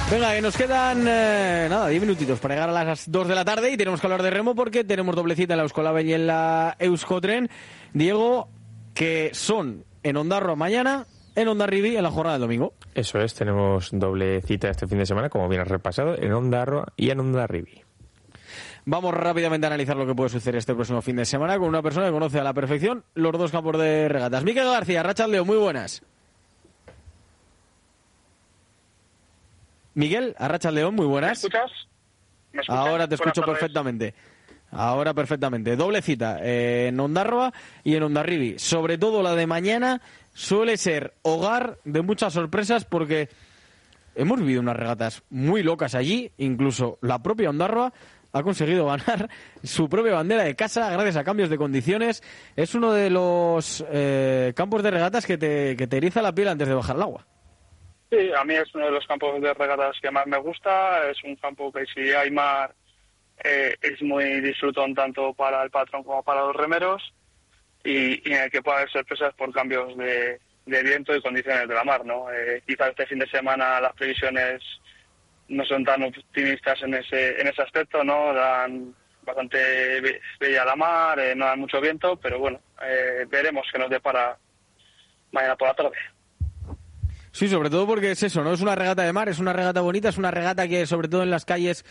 Venga, que nos quedan 10 minutitos para llegar a las 2 de la tarde y tenemos que hablar de remo porque tenemos doble cita en la Euskolabel y en la Euskotren. Diego, que son en Ondarroa mañana, en Hondarribia en la jornada del domingo. Eso es, tenemos doble cita este fin de semana, como bien has repasado, en Ondarroa y en Hondarribia. Vamos rápidamente a analizar lo que puede suceder este próximo fin de semana con una persona que conoce a la perfección los dos campos de regatas. Miquel García, Arratsalde, muy buenas. Miguel, Arratsalde, muy buenas. ¿Me escuchas? Ahora te escucho perfectamente. Ahora perfectamente. Doble cita en Ondarroa y en Hondarribia. Sobre todo la de mañana suele ser hogar de muchas sorpresas porque hemos vivido unas regatas muy locas allí. Incluso la propia Ondarroa ha conseguido ganar su propia bandera de casa gracias a cambios de condiciones. Es uno de los campos de regatas que te eriza la piel antes de bajar al agua. Sí, a mí es uno de los campos de regatas que más me gusta. Es un campo que si hay mar es muy disfrutón tanto para el patrón como para los remeros y en el que puede haber sorpresas por cambios de viento y condiciones de la mar, ¿no? Quizás este fin de semana las previsiones no son tan optimistas en ese aspecto, ¿no? Dan bastante bella la mar, no dan mucho viento, pero bueno, veremos qué nos depara mañana por la tarde. Sí, sobre todo porque es eso, ¿no? Es una regata de mar, es una regata bonita, es una regata que sobre todo en las calles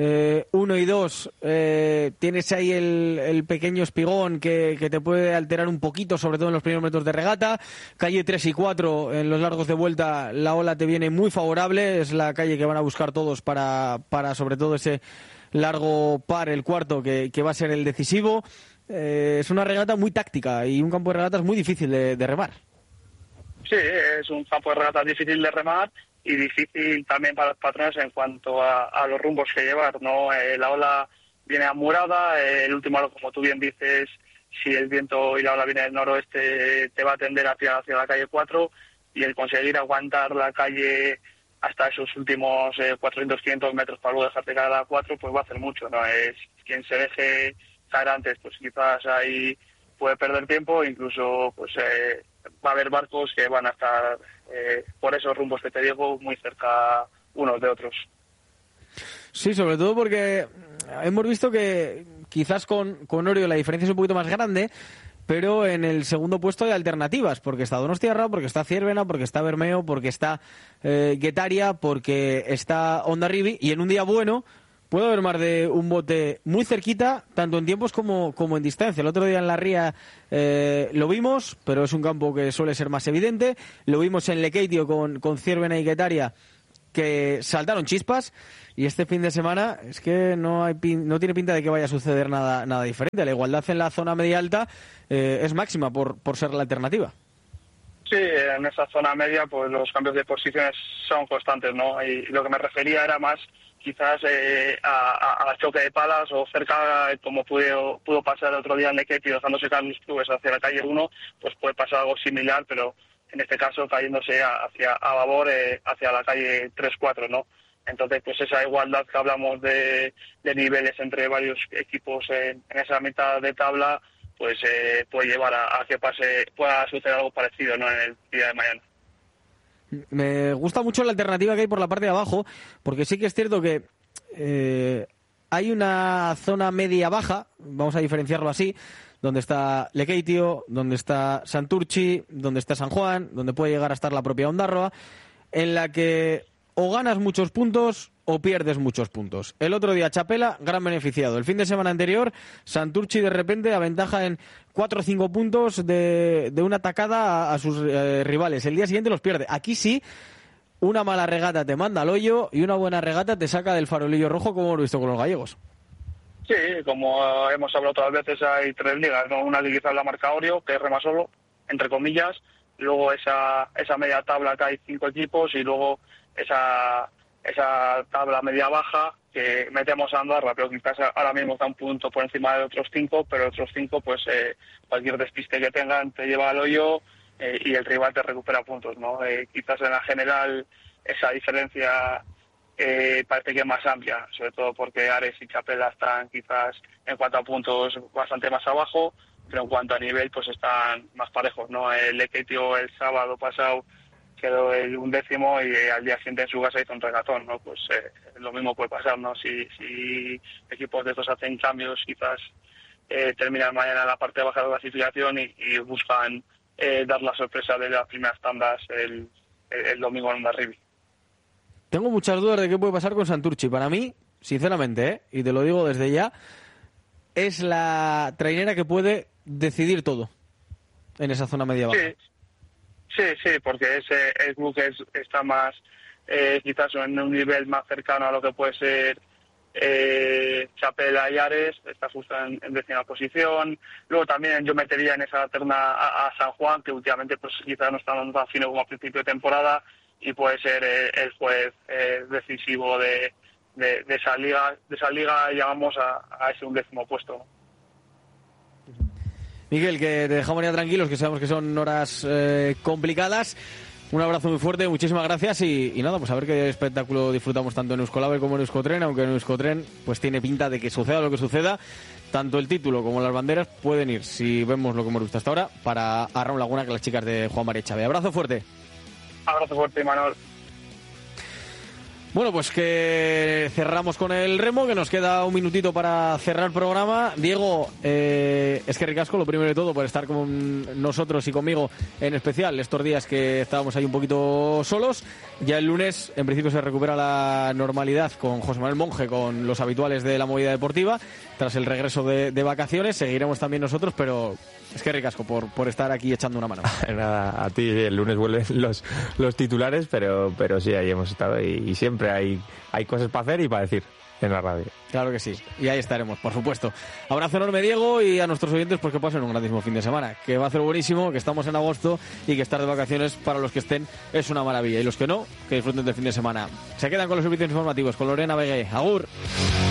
1 y 2 tienes ahí el pequeño espigón que te puede alterar un poquito, sobre todo en los primeros metros de regata. Calle 3 y 4, en los largos de vuelta, la ola te viene muy favorable, es la calle que van a buscar todos para sobre todo ese largo par, el cuarto, que va a ser el decisivo. Es una regata muy táctica y un campo de regatas muy difícil de remar. Sí, es un campo de regatas difícil de remar y difícil también para los patrones en cuanto a los rumbos que llevar, ¿no? La ola viene amurada, el último aro, como tú bien dices, si el viento y la ola viene del noroeste, te va a tender hacia la calle 4 y el conseguir aguantar la calle hasta esos últimos 400-500 metros para luego dejarte caer a la 4, pues va a hacer mucho, ¿no? Es quien se deje caer antes, pues quizás ahí puede perder tiempo, incluso pues va a haber barcos que van a estar por esos rumbos que te digo muy cerca unos de otros. Sí, sobre todo porque hemos visto que quizás con Orio la diferencia es un poquito más grande, pero en el segundo puesto hay alternativas, porque está Donostiarra, porque está Ciervena, porque está Bermeo, porque está Guetaria, porque está Hondarribia, y en un día bueno puede haber más de un bote muy cerquita, tanto en tiempos como en distancia. El otro día en la Ría lo vimos, pero es un campo que suele ser más evidente. Lo vimos en Lekeitio con Ciervena y Guetaria, que saltaron chispas. Y este fin de semana es que no tiene pinta de que vaya a suceder nada diferente. La igualdad en la zona media-alta es máxima por ser la alternativa. Sí, en esa zona media pues los cambios de posiciones son constantes, ¿no? Y lo que me refería era más quizás a choque de palas o cerca, como pudo pasar el otro día en Lekeitio, dejándose caer los clubes hacia la calle 1, pues puede pasar algo similar, pero en este caso cayéndose a babor hacia la calle 3-4, ¿no? Entonces, pues esa igualdad que hablamos de niveles entre varios equipos en esa mitad de tabla, pues puede llevar a que pueda suceder algo parecido, ¿no? En el día de mañana. Me gusta mucho la alternativa que hay por la parte de abajo, porque sí que es cierto que hay una zona media-baja, vamos a diferenciarlo así, donde está Lekeitio, donde está Santurchi, donde está San Juan, donde puede llegar a estar la propia Ondarroa, en la que o ganas muchos puntos o pierdes muchos puntos. El otro día Chapela, gran beneficiado. El fin de semana anterior, Santurchi de repente aventaja en 4 o 5 puntos de una tacada a sus rivales. El día siguiente los pierde. Aquí sí, una mala regata te manda al hoyo y una buena regata te saca del farolillo rojo, como hemos visto con los gallegos. Sí, como hemos hablado otras veces, hay 3 ligas, ¿no? Una que quizás la marca Orio, que es rema solo, entre comillas, luego esa media tabla que hay 5 equipos y luego esa tabla media-baja que metemos a Andorra, pero quizás ahora mismo está un punto por encima de otros 5, pero otros 5, pues cualquier despiste que tengan te lleva al hoyo y el rival te recupera puntos, ¿no? Quizás en la general esa diferencia parece que es más amplia, sobre todo porque Ares y Chapela están quizás en cuanto a puntos bastante más abajo, pero en cuanto a nivel pues están más parejos, ¿no? El Lekeitio el sábado pasado quedó el 11º y al día siguiente en su casa hizo un regatón, ¿no? Pues lo mismo puede pasar, ¿no? Si equipos de estos hacen cambios, quizás terminan mañana en la parte baja de la clasificación y buscan dar la sorpresa de las primeras tandas el domingo en Hondarribia. Tengo muchas dudas de qué puede pasar con Santurchi. Para mí, sinceramente, y te lo digo desde ya, es la trainera que puede decidir todo en esa zona media baja. Sí, porque ese el club que está más quizás en un nivel más cercano a lo que puede ser Chapela y Ares, está justo en 10ª posición. Luego también yo metería en esa terna a San Juan, que últimamente pues quizás no está tan fino como a principio de temporada, y puede ser el juez decisivo de esa liga, llegamos a ese 11º puesto. Miguel, que te dejamos ya tranquilos, que sabemos que son horas complicadas. Un abrazo muy fuerte, muchísimas gracias y nada, pues a ver qué espectáculo disfrutamos tanto en Euskolaber como en Euskotren, aunque en Euskotren pues tiene pinta de que suceda lo que suceda, tanto el título como las banderas pueden ir, si vemos lo que hemos visto hasta ahora, para Arraun Laguna, que las chicas de Juan María Chávez. Abrazo fuerte. Abrazo fuerte, Manuel. Bueno, pues que cerramos con el remo, que nos queda un minutito para cerrar el programa. Diego, es que ricasco, lo primero de todo, por estar con nosotros y conmigo en especial estos días que estábamos ahí un poquito solos. Ya el lunes, en principio, se recupera la normalidad con José Manuel Monge, con los habituales de la movida deportiva, tras el regreso de vacaciones. Seguiremos también nosotros, pero es que ricasco por estar aquí echando una mano. Nada, a ti el lunes vuelven los titulares, pero sí, ahí hemos estado y siempre hay cosas para hacer y para decir en la radio. Claro que sí, y ahí estaremos, por supuesto. Abrazo enorme, Diego, y a nuestros oyentes, pues que pasen un grandísimo fin de semana, que va a ser buenísimo, que estamos en agosto y que estar de vacaciones para los que estén es una maravilla, y los que no, que disfruten del fin de semana. Se quedan con los servicios informativos, con Lorena Begué. Agur.